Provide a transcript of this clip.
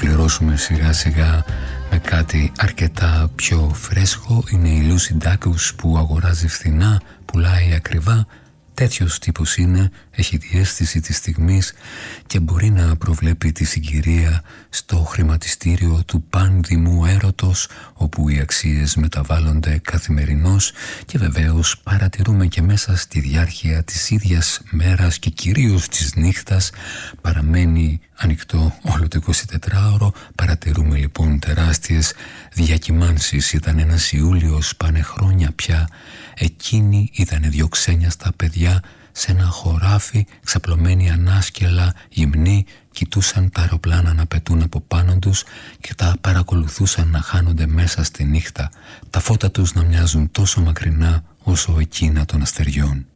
ολοκληρώσουμε σιγά σιγά με κάτι αρκετά πιο φρέσκο. Είναι η Lucy Dacus που αγοράζει φθηνά, πουλάει ακριβά. Τέτοιος τύπος είναι, έχει διαίσθηση της στιγμής και μπορεί να προβλέπει τη συγκυρία στο χρηματιστήριο του πάνδημου έρωτος, όπου οι αξίες μεταβάλλονται καθημερινώς και βεβαίως παρατηρούμε και μέσα στη διάρκεια της ίδιας μέρας και κυρίως της νύχτας παραμένει ανοιχτό όλο το 24ωρο. Παρατηρούμε λοιπόν τεράστιες διακυμάνσεις. Ήταν ένας Ιούλιος, πάνε χρόνια πια. Εκείνοι ήταν δύο ξένιαστα παιδιά σε ένα χωράφι, ξαπλωμένοι ανάσκελα, γυμνοί, κοιτούσαν τα αεροπλάνα να πετούν από πάνω τους και τα παρακολουθούσαν να χάνονται μέσα στη νύχτα, τα φώτα τους να μοιάζουν τόσο μακρινά όσο εκείνα των αστεριών.